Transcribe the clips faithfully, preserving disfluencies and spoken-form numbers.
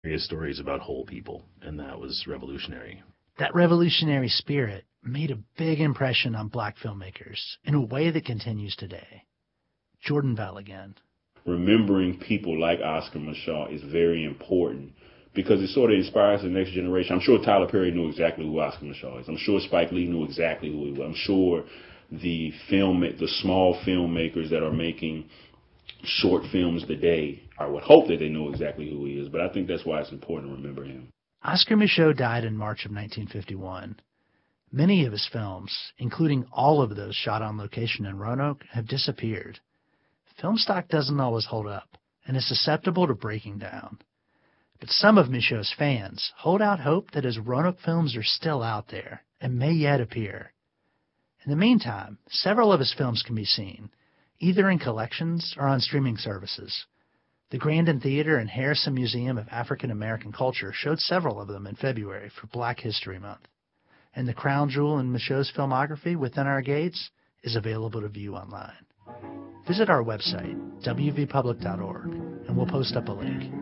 Various stories about whole people, and that was revolutionary. That revolutionary spirit made a big impression on black filmmakers in a way that continues today. Jordan Bell again. Remembering people like Oscar Micheaux is very important because it sort of inspires the next generation. I'm sure Tyler Perry knew exactly who Oscar Micheaux is. I'm sure Spike Lee knew exactly who he was. I'm sure the film, the small filmmakers that are making short films today, I would hope that they know exactly who he is, but I think that's why it's important to remember him. Oscar Micheaux died in March of nineteen fifty-one. Many of his films, including all of those shot on location in Roanoke, have disappeared. Film stock doesn't always hold up and is susceptible to breaking down. But some of Micheaux's fans hold out hope that his Roanoke films are still out there and may yet appear. In the meantime, several of his films can be seen, either in collections or on streaming services. The Grandin Theater and Harrison Museum of African American Culture showed several of them in February for Black History Month. And the crown jewel in Micheaux's filmography, Within Our Gates, is available to view online. Visit our website, w v public dot org, and we'll post up a link.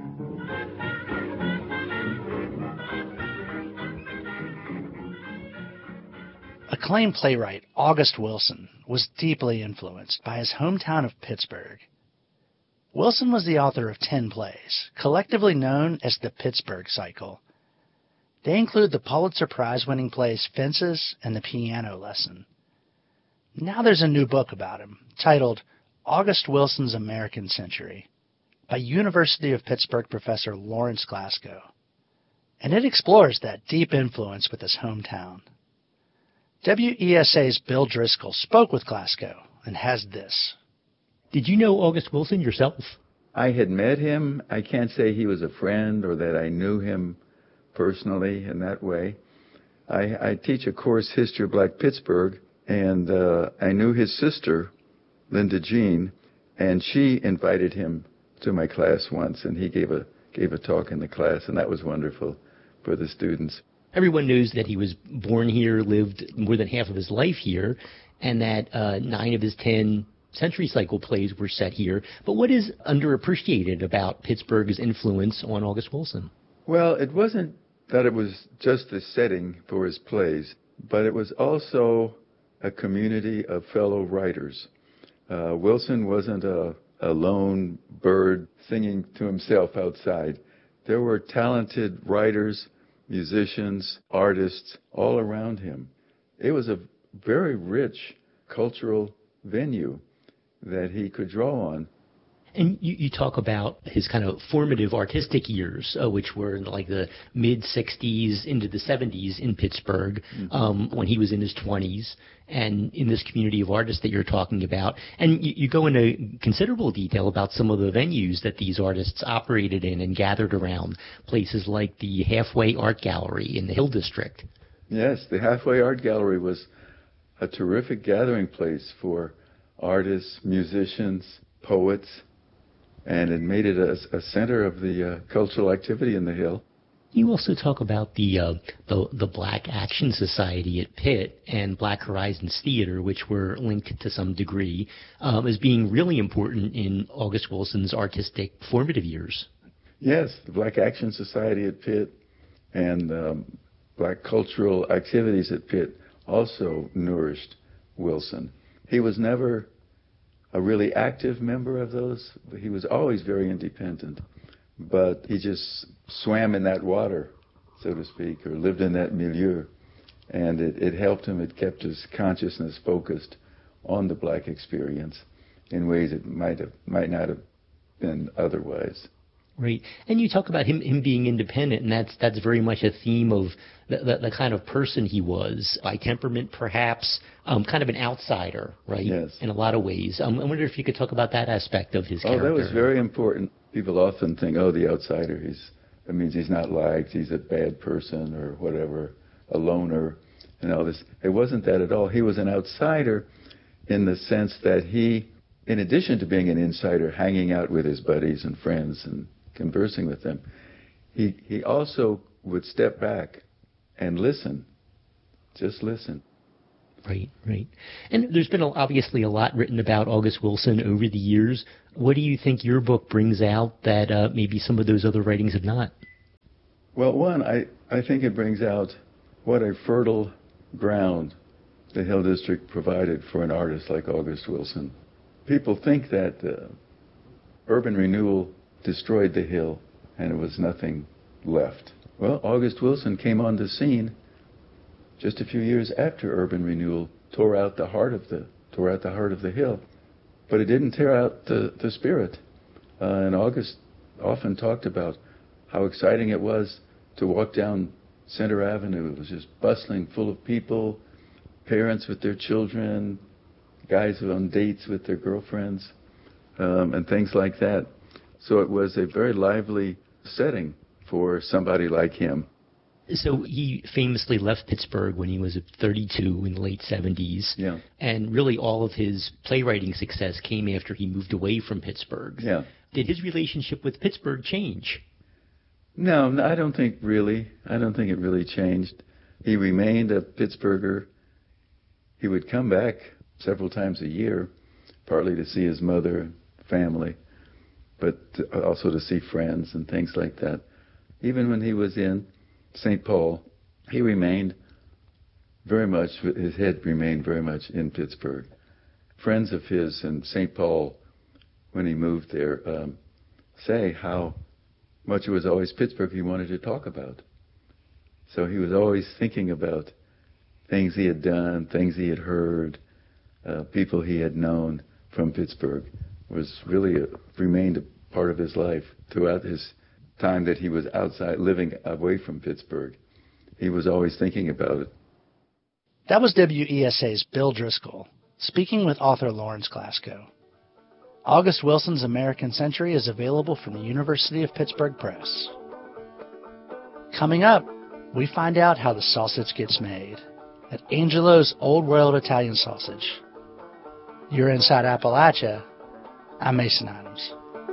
Acclaimed playwright August Wilson was deeply influenced by his hometown of Pittsburgh. Wilson was the author of ten plays, collectively known as the Pittsburgh Cycle. They include the Pulitzer Prize-winning plays Fences and The Piano Lesson. Now there's a new book about him, titled August Wilson's American Century, by University of Pittsburgh professor Lawrence Glasgow. And it explores that deep influence with his hometown. W E S A's Bill Driscoll spoke with Glasgow and has this. Did you know August Wilson yourself? I had met him. I can't say he was a friend or that I knew him personally in that way. I, I teach a course, History of Black Pittsburgh, and uh, I knew his sister, Linda Jean, and she invited him to my class once, and he gave a gave a talk in the class, and that was wonderful for the students. Everyone knows that he was born here, lived more than half of his life here, and that uh, nine of his ten Century Cycle plays were set here. But what is underappreciated about Pittsburgh's influence on August Wilson? Well, it wasn't that it was just the setting for his plays, but it was also a community of fellow writers. Uh, Wilson wasn't a, a lone bird singing to himself outside. There were talented writers, musicians, artists all around him. It was a very rich cultural venue that he could draw on. And you, you talk about his kind of formative artistic years, uh, which were in like the mid-sixties into the seventies in Pittsburgh, mm-hmm. um, when he was in his twenties, and in this community of artists that you're talking about. And you, you go into considerable detail about some of the venues that these artists operated in and gathered around, places like the Halfway Art Gallery in the Hill District. Yes, the Halfway Art Gallery was a terrific gathering place for artists, musicians, poets, and it made it a, a center of the uh, cultural activity in the Hill. You also talk about the, uh, the the Black Action Society at Pitt and Black Horizons Theater, which were linked to some degree, um, as being really important in August Wilson's artistic formative years. Yes, the Black Action Society at Pitt and um, Black cultural activities at Pitt also nourished Wilson. He was never a really active member of those. He was always very independent, but he just swam in that water, so to speak, or lived in that milieu, and it, it helped him. It kept his consciousness focused on the black experience in ways it might have might not have been otherwise. Right, and you talk about him him being independent, and that's that's very much a theme of the, the, the kind of person he was, by temperament perhaps, um, kind of an outsider, right? Yes. In a lot of ways. Um, I wonder if you could talk about that aspect of his oh, character. Oh, that was very important. People often think, oh, the outsider, he's that means he's not liked, he's a bad person or whatever, a loner, and all this. It wasn't that at all. He was an outsider in the sense that he, in addition to being an insider, hanging out with his buddies and friends and conversing with them, he he also would step back and listen, just listen. Right, right. And there's been obviously a lot written about August Wilson over the years. What do you think your book brings out that uh, maybe some of those other writings have not? Well, one, I, I think it brings out what a fertile ground the Hill District provided for an artist like August Wilson. People think that uh, urban renewal destroyed the Hill and it was nothing left. Well, August Wilson came on the scene just a few years after urban renewal tore out the heart of the tore out the heart of the Hill, but it didn't tear out the, the spirit. Uh, and August often talked about how exciting it was to walk down Center Avenue. It was just bustling, full of people, parents with their children, guys on dates with their girlfriends, um, and things like that. So it was a very lively setting for somebody like him. So he famously left Pittsburgh when he was thirty-two in the late seventies. Yeah. And really all of his playwriting success came after he moved away from Pittsburgh. Yeah. Did his relationship with Pittsburgh change? No, no, I don't think really. I don't think it really changed. He remained a Pittsburgher. He would come back several times a year, partly to see his mother, family, but also to see friends and things like that. Even when he was in Saint Paul, he remained very much, his head remained very much in Pittsburgh. Friends of his in Saint Paul, when he moved there, um, say how much it was always Pittsburgh he wanted to talk about. So he was always thinking about things he had done, things he had heard, uh, people he had known from Pittsburgh. It was really a, remained a part of his life throughout his time that he was outside, living away from Pittsburgh. He was always thinking about it. That was W E S A's Bill Driscoll, speaking with author Lawrence Glasgow. August Wilson's American Century is available from the University of Pittsburgh Press. Coming up, we find out how the sausage gets made at Angelo's Old World Italian Sausage. You're inside Appalachia. I'm Mason Adams.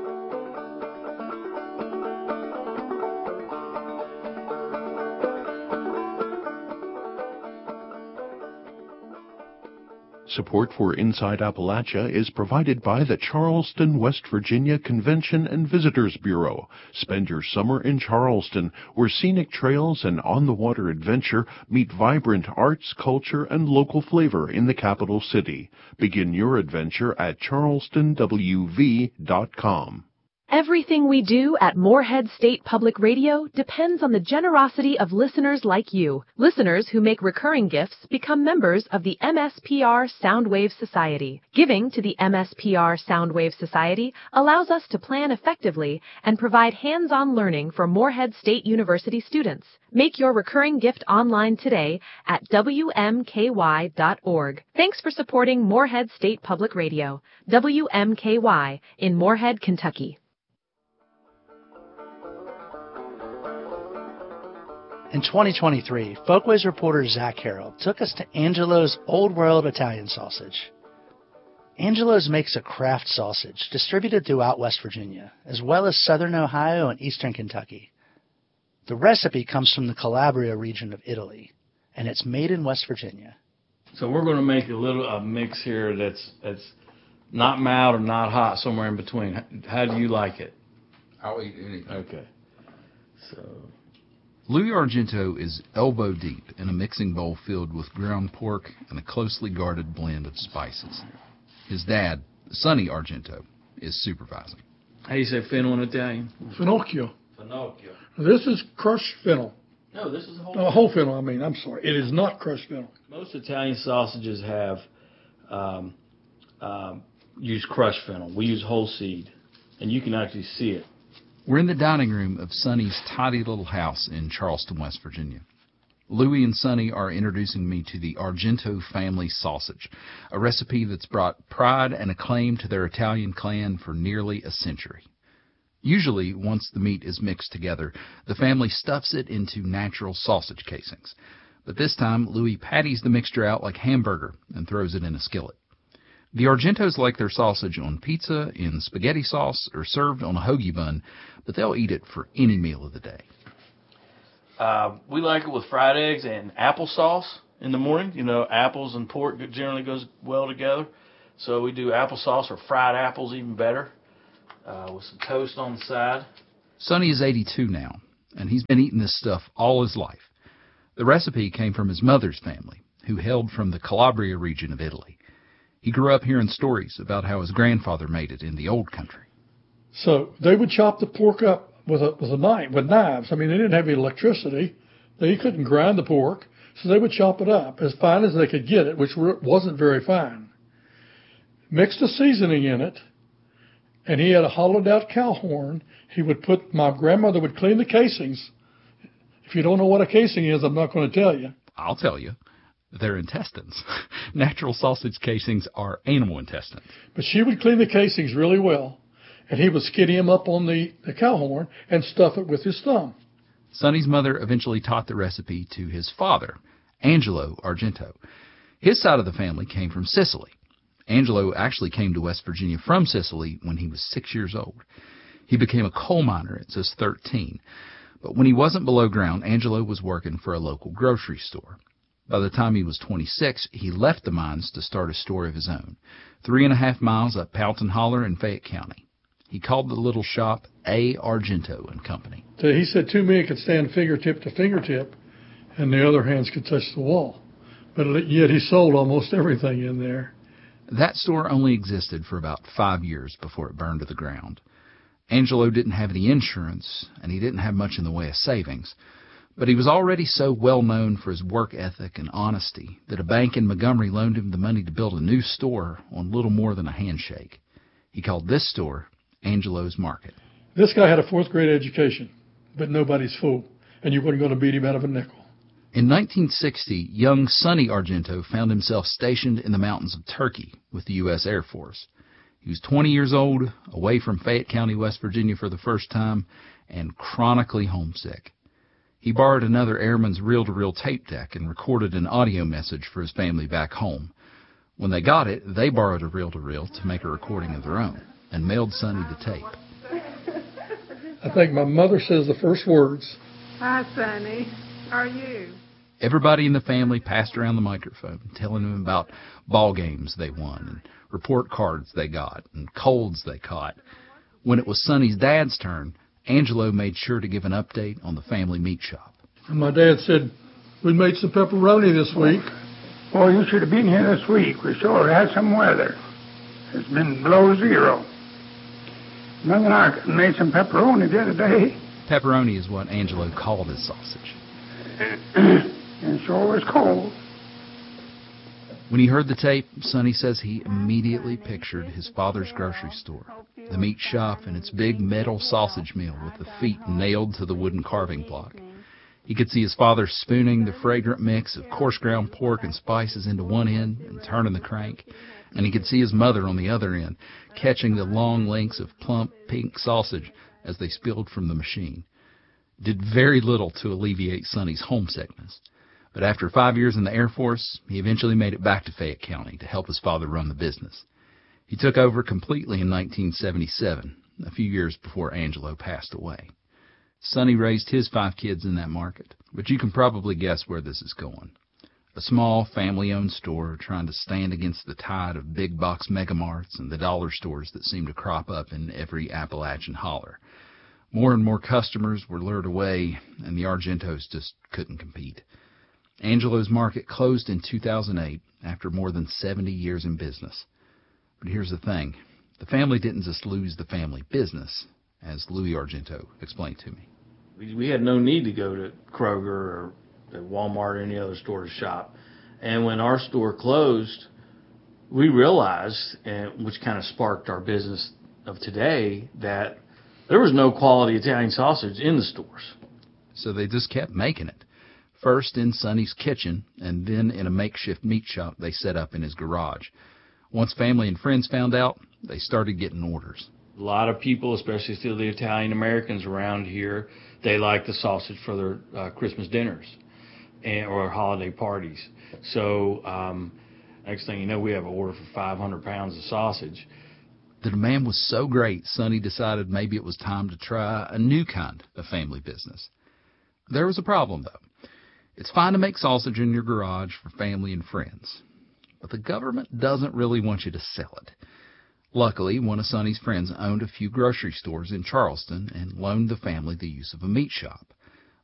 Support for Inside Appalachia is provided by the Charleston, West Virginia Convention and Visitors Bureau. Spend your summer in Charleston, where scenic trails and on-the-water adventure meet vibrant arts, culture, and local flavor in the capital city. Begin your adventure at charleston w v dot com. Everything we do at Morehead State Public Radio depends on the generosity of listeners like you. Listeners who make recurring gifts become members of the M S P R Soundwave Society. Giving to the M S P R Soundwave Society allows us to plan effectively and provide hands-on learning for Morehead State University students. Make your recurring gift online today at w m k y dot org. Thanks for supporting Morehead State Public Radio, W M K Y, in Morehead, Kentucky. In twenty twenty-three, Folkways reporter Zach Harold took us to Angelo's Old World Italian Sausage. Angelo's makes a craft sausage distributed throughout West Virginia, as well as southern Ohio and eastern Kentucky. The recipe comes from the Calabria region of Italy, and it's made in West Virginia. So we're going to make a little a mix here that's that's not mild or not hot, somewhere in between. How do you like it? I'll eat anything. Okay. So... Louis Argento is elbow deep in a mixing bowl filled with ground pork and a closely guarded blend of spices. His dad, Sonny Argento, is supervising. How do you say fennel in Italian? Finocchio. Finocchio. This is crushed fennel. No, this is whole. No, whole fennel. I mean, I'm sorry. It is not crushed fennel. Most Italian sausages have um, um, use crushed fennel. We use whole seed, and you can actually see it. We're in the dining room of Sonny's tidy little house in Charleston, West Virginia. Louis and Sonny are introducing me to the Argento family sausage, a recipe that's brought pride and acclaim to their Italian clan for nearly a century. Usually, once the meat is mixed together, the family stuffs it into natural sausage casings. But this time, Louis patties the mixture out like hamburger and throws it in a skillet. The Argentos like their sausage on pizza, in spaghetti sauce, or served on a hoagie bun, but they'll eat it for any meal of the day. Uh, we like it with fried eggs and applesauce in the morning. You know, apples and pork generally goes well together. So we do applesauce or fried apples, even better, uh, with some toast on the side. Sonny is eighty-two now. and he's been eating this stuff all his life. The recipe came from his mother's family, who hailed from the Calabria region of Italy. He grew up hearing stories about how his grandfather made it in the old country. So they would chop the pork up with a with a knife, with knives. I mean, they didn't have any electricity. They couldn't grind the pork, so they would chop it up as fine as they could get it, which wasn't very fine. Mixed a seasoning in it, and he had a hollowed-out cow horn. He would put, my grandmother would clean the casings. If you don't know what a casing is, I'm not going to tell you. I'll tell you. They're intestines. Natural sausage casings are animal intestines. But she would clean the casings really well, and he would skinny them up on the, the cow horn and stuff it with his thumb. Sonny's mother eventually taught the recipe to his father, Angelo Argento. His side of the family came from Sicily. Angelo actually came to West Virginia from Sicily when he was six years old. He became a coal miner at just thirteen. But when he wasn't below ground, Angelo was working for a local grocery store. By the time he was twenty-six, he left the mines to start a store of his own, three and a half miles up Powelton Holler in Fayette County. He called the little shop A. Argento and Company. So he said two men could stand fingertip to fingertip, and the other hands could touch the wall. But yet he sold almost everything in there. That store only existed for about five years before it burned to the ground. Angelo didn't have any insurance, and he didn't have much in the way of savings. But he was already so well known for his work ethic and honesty that a bank in Montgomery loaned him the money to build a new store on little more than a handshake. He called this store Angelo's Market. This guy had a fourth grade education, but nobody's fool, and you weren't going to beat him out of a nickel. In nineteen sixty, young Sonny Argento found himself stationed in the mountains of Turkey with the U S Air Force. He was twenty years old, away from Fayette County, West Virginia for the first time, and chronically homesick. He borrowed another airman's reel-to-reel tape deck and recorded an audio message for his family back home. When they got it, they borrowed a reel-to-reel to make a recording of their own and mailed Sonny the tape. I think my mother says the first words. Hi, Sonny. How are you? Everybody in the family passed around the microphone, telling him about ball games they won and report cards they got and colds they caught. When it was Sonny's dad's turn, Angelo made sure to give an update on the family meat shop. And my dad said, we made some pepperoni this week. Well, you should have been here this week. We sure had some weather. It's been below zero. Mother and I made some pepperoni the other day. Pepperoni is what Angelo called his sausage. And sure was cold. When he heard the tape, Sonny says he immediately pictured his father's grocery store, the meat shop and its big metal sausage mill with the feet nailed to the wooden carving block. He could see his father spooning the fragrant mix of coarse ground pork and spices into one end and turning the crank, and he could see his mother on the other end, catching the long lengths of plump pink sausage as they spilled from the machine. It did very little to alleviate Sonny's homesickness. But after five years in the Air Force, he eventually made it back to Fayette County to help his father run the business. He took over completely in nineteen seventy-seven, a few years before Angelo passed away. Sonny raised his five kids in that market, but you can probably guess where this is going. A small, family-owned store trying to stand against the tide of big-box megamarts and the dollar stores that seem to crop up in every Appalachian holler. More and more customers were lured away, and the Argentos just couldn't compete. Angelo's Market closed in two thousand eight after more than seventy years in business. But here's the thing. The family didn't just lose the family business, as Louis Argento explained to me. We, we had no need to go to Kroger or to Walmart or any other store to shop. And when our store closed, we realized, and which kind of sparked our business of today, that there was no quality Italian sausage in the stores. So they just kept making it. First in Sonny's kitchen, and then in a makeshift meat shop they set up in his garage. Once family and friends found out, they started getting orders. A lot of people, especially still the Italian Americans around here, they like the sausage for their uh, Christmas dinners and, or holiday parties. So um, next thing you know, we have an order for five hundred pounds of sausage. The demand was so great, Sonny decided maybe it was time to try a new kind of family business. There was a problem, though. It's fine to make sausage in your garage for family and friends, but the government doesn't really want you to sell it. Luckily, one of Sonny's friends owned a few grocery stores in Charleston and loaned the family the use of a meat shop.